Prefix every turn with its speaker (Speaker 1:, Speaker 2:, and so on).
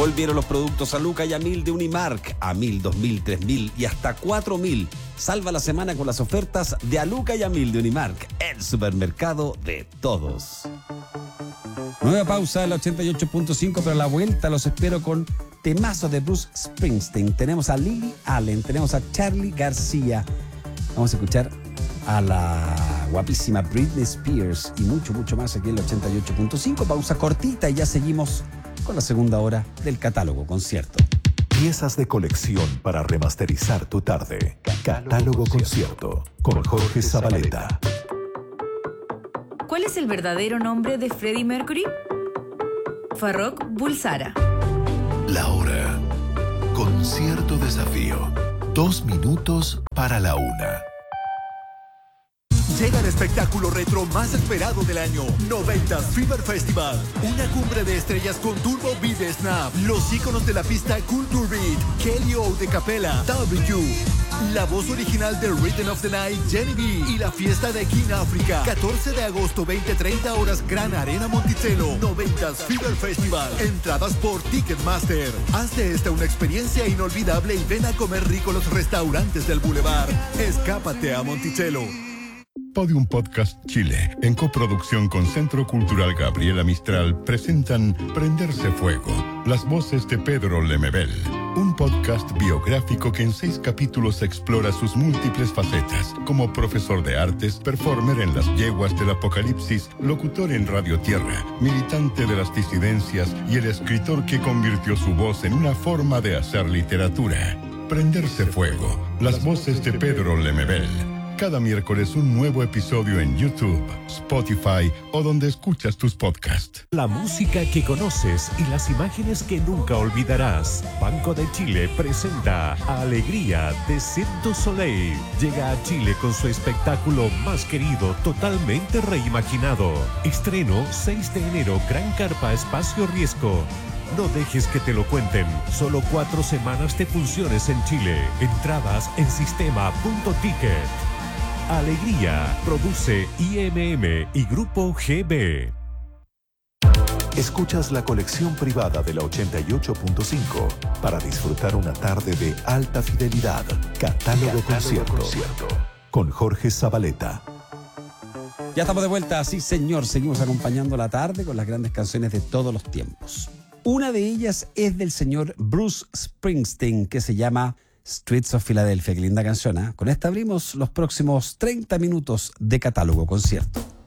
Speaker 1: Volvieron los productos a Luca y a 1000 de Unimark, a 1000, 2000, 3000 y hasta 4000. Salva la semana con las ofertas de a Luca y a 1000 de Unimark, el supermercado de todos. Nueva pausa en la 88.5, pero a la vuelta los espero con temazos de Bruce Springsteen. Tenemos a Lily Allen, tenemos a Charly García. Vamos a escuchar a la guapísima Britney Spears y mucho, mucho más aquí en la 88.5. Pausa cortita y ya seguimos con la segunda hora del Catálogo Concierto.
Speaker 2: Piezas de colección para remasterizar tu tarde. Catálogo Concierto con Jorge Zabaleta.
Speaker 3: ¿Cuál es el verdadero nombre de Freddie Mercury? Farrokh Bulsara.
Speaker 2: La hora. Concierto desafío. 2 minutos para la 1.
Speaker 4: Llega el espectáculo retro más esperado del año, 90s Fever Festival. Una cumbre de estrellas con Turbo Beat de Snap, los íconos de la pista Culture Beat, Kelly O de Capella, W, la voz original de Rhythm of the Night, Jenny B, y la fiesta de King África. 14 de agosto, 20-30 horas, Gran Arena Monticello, 90s Fever Festival. Entradas por Ticketmaster. Haz de esta una experiencia inolvidable y ven a comer rico los restaurantes del Boulevard. Escápate a Monticello.
Speaker 5: Podium Podcast Chile, en coproducción con Centro Cultural Gabriela Mistral, presentan Prenderse Fuego, las voces de Pedro Lemebel, un podcast biográfico que en 6 capítulos explora sus múltiples facetas, como profesor de artes, performer en las yeguas del apocalipsis, locutor en Radio Tierra, militante de las disidencias y el escritor que convirtió su voz en una forma de hacer literatura. Prenderse Fuego, las voces de Pedro Lemebel. Cada miércoles un nuevo episodio en YouTube, Spotify o donde escuchas tus podcasts.
Speaker 6: La música que conoces y las imágenes que nunca olvidarás. Banco de Chile presenta Alegría de Cirque du Soleil. Llega a Chile con su espectáculo más querido, totalmente reimaginado. Estreno 6 de enero, Gran Carpa Espacio Riesgo. No dejes que te lo cuenten. Solo 4 semanas de funciones en Chile. Entradas en sistema.ticket. Alegría, produce IMM y Grupo GB.
Speaker 2: Escuchas la colección privada de la 88.5 para disfrutar una tarde de alta fidelidad. Catálogo Concierto con Jorge Zabaleta.
Speaker 1: Ya estamos de vuelta, sí señor, seguimos acompañando la tarde con las grandes canciones de todos los tiempos. Una de ellas es del señor Bruce Springsteen, que se llama Streets of Philadelphia. Qué linda canción, ¿eh? Con esta abrimos los próximos 30 minutos de Catálogo Concierto.